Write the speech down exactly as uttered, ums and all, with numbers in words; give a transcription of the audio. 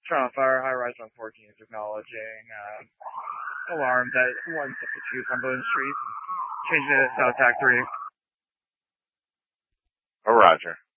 Toronto Fire, High Rise one fourteen is acknowledging uh, alarms at one fifty-two Cumberland Street. Changing to South Tack three. Oh, roger.